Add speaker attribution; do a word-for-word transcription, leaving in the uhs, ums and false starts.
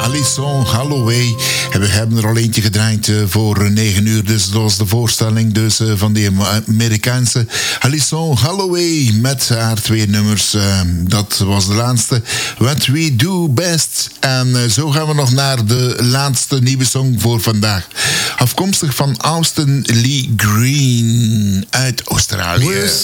Speaker 1: Alison Holloway. En we hebben er al eentje gedraaid uh, voor negen uur. Dus dat was de voorstelling dus, uh, van die Amerikaanse Alison Holloway. Met haar twee nummers. Uh, dat was de laatste. What We Do Best. En uh, zo gaan we nog naar de laatste nieuwe song voor vandaag. Afkomstig van Austin Lee Green uit Australië.